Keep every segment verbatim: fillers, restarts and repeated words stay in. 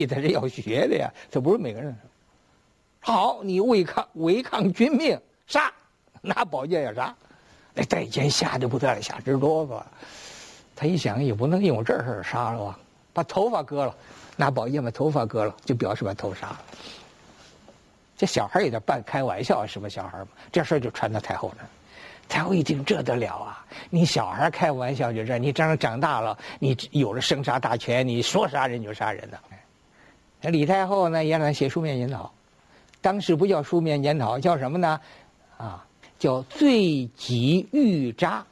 他是要学的呀，这不是每个人。好，你违抗违抗军命，杀，拿宝剑要杀，那戴坚吓得不得了，吓直哆嗦。他一想，也不能用这事杀了吧，把头发割了，拿宝剑把头发割了，就表示把头杀了。这小孩有点半开玩笑，什么小孩嘛？这事就传到太后那儿。太后一听，这得了啊！你小孩开玩笑就这，你长长大了，你有了生杀大权，你说杀人就杀人了。那李太后呢，也让他写书面检讨，当时不叫书面检讨，叫什么呢？啊，叫罪己御札。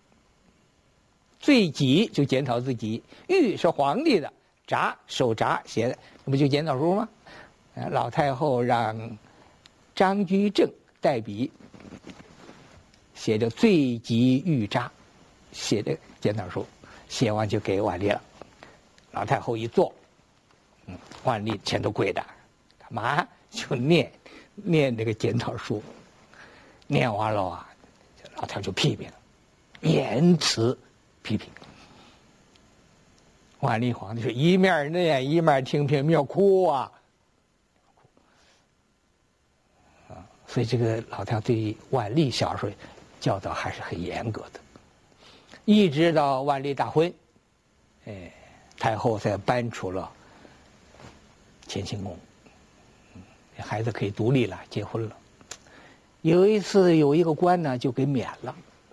罪己就检讨自己，御是皇帝的，札手札写的，那不就检讨书吗？老太后让张居正代笔。写着罪己御札，写的检讨书，写完就给万历了。老太后一坐，嗯，万历前头跪着，干嘛就念念这个检讨书，念完了啊，老太后就批评，言辞批评。万历皇帝是一面念一面听评，要哭啊，啊，所以这个老太后对万历小时候教导还是很严格的，一直到万历大婚，哎，太后才搬出了乾清宫，孩子可以独立了，结婚了。有一次有一个官呢就给免了，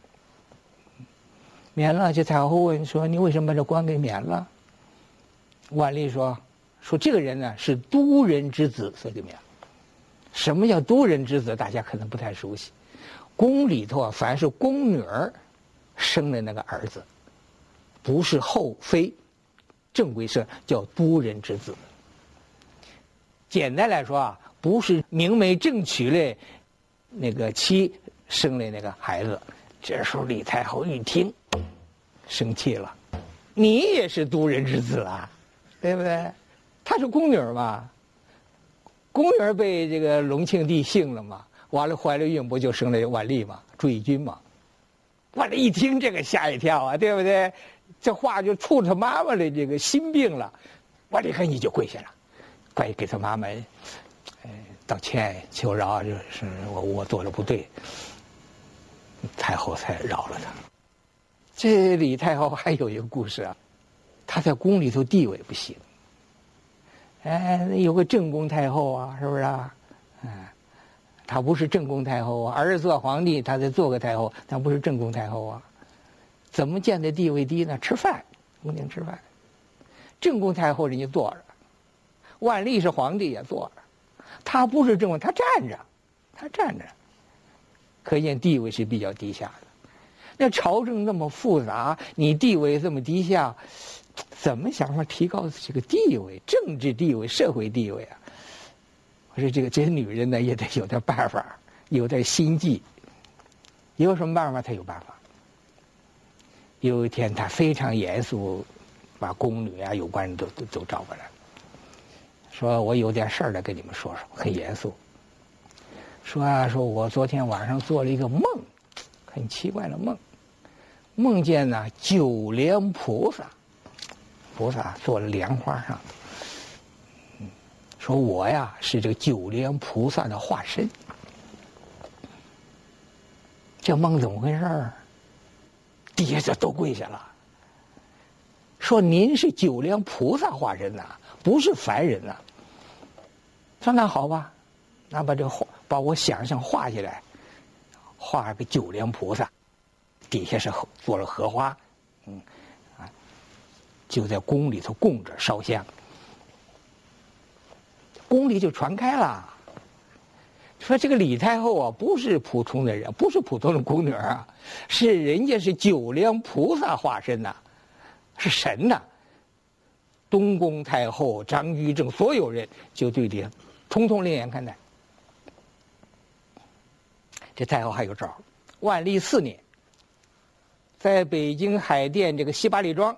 免了，就太后问说：“你为什么把这官给免了？”万历说：“说这个人呢是都人之子，所以给免了。什么叫都人之子？大家可能不太熟悉。宫里头啊，凡是宫女儿生的那个儿子，不是后妃，正规是叫都人之子。简单来说啊，不是明媒正娶的那个妻生的那个孩子。这时候李太后一听，生气了，你也是都人之子啊，对不对？她是宫女嘛，宫女被这个隆庆帝幸了嘛。完了怀了孕，不就生了万历嘛，朱翊钧嘛。万历一听这个吓一跳啊，对不对？这话就触他妈妈的这个心病了。万历赶紧就跪下了，快给他妈妈，呃，道歉求饶，就是我我做的不对。太后才饶了他。这李太后还有一个故事啊，她在宫里头地位不行。哎，有个正宫太后啊，是不是啊？嗯。她不是正宫太后啊，儿子做皇帝，她再做个太后，她不是正宫太后啊。怎么见的地位低呢？吃饭，宫廷吃饭。正宫太后人家坐着，万历是皇帝也坐着，她不是正宫，她站着，她站着，可见地位是比较低下的。那朝政那么复杂，你地位这么低下，怎么想法提高这个地位、政治地位、社会地位啊？我说这个这些女人呢，也得有点办法，有点心计。有什么办法？她有办法。有一天，她非常严肃，把宫女啊、有关人都都都找过来，说我有点事儿来跟你们说说，很严肃。说啊，说我昨天晚上做了一个梦，很奇怪的梦，梦见呢九莲菩萨，菩萨坐在莲花上。说我呀是这个九莲菩萨的化身。这梦怎么回事？底下就都跪下了，说您是九莲菩萨化身呐、啊，不是凡人呐、啊。说那好吧，那把这个画把我想象画下来，画个九莲菩萨，底下是做了荷花，嗯啊，就在宫里头供着烧香。宫里就传开了，说这个李太后啊，不是普通的人，不是普通的宫女啊，是人家是九莲菩萨化身呐、啊，是神呐、啊。东宫太后、张居正所有人就对这，通通另眼看待。这太后还有招，万历四年，在北京海淀这个西八里庄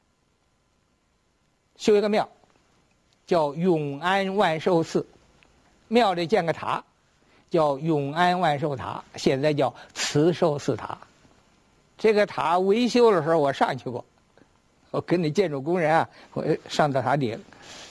修一个庙。叫永安万寿寺，庙里建个塔，叫永安万寿塔，现在叫慈寿寺塔。这个塔维修的时候，我上去过，我跟那建筑工人啊，我上到塔顶，